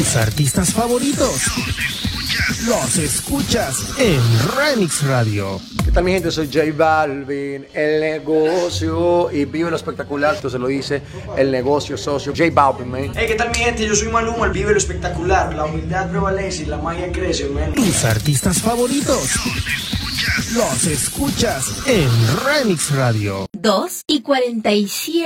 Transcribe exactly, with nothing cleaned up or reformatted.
Tus artistas favoritos los escuchas en Remix Radio. ¿Qué tal, mi gente? Soy J Balvin, el negocio, y vive lo espectacular. Esto se lo dice el negocio socio J Balvin, man. Hey, ¿qué tal, mi gente? Yo soy Maluma, el vive lo espectacular. La humildad prevalece y la magia crece, man. Tus artistas favoritos los escuchas en Remix Radio. dos y cuarenta y siete.